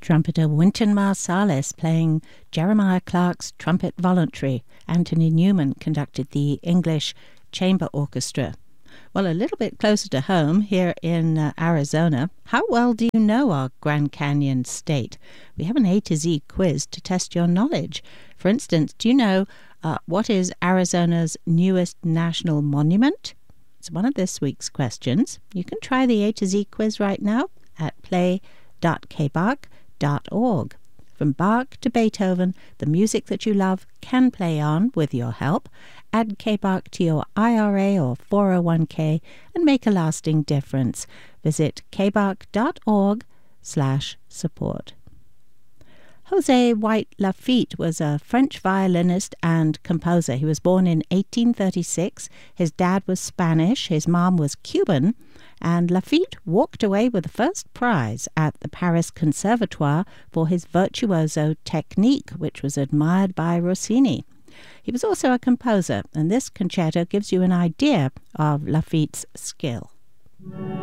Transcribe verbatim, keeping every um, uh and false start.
Trumpeter Wynton Marsalis playing Jeremiah Clark's Trumpet Voluntary. Anthony Newman conducted the English Chamber Orchestra. Well, a little bit closer to home, here in uh, Arizona, how well do you know our Grand Canyon state? We have an A to Z quiz to test your knowledge. For instance, do you know uh, what is Arizona's newest national monument? It's one of this week's questions. You can try the A to Z quiz right now at play dot k bach dot org. From Bach to Beethoven, the music that you love can play on with your help. Add K Bach to your I R A or four oh one k and make a lasting difference. Visit k bach dot org slash support. José White Lafitte was a French violinist and composer. He was born in eighteen thirty-six. His dad was Spanish, his mom was Cuban, and Lafitte walked away with the first prize at the Paris Conservatoire for his virtuoso technique, which was admired by Rossini. He was also a composer, and this concerto gives you an idea of Lafitte's skill.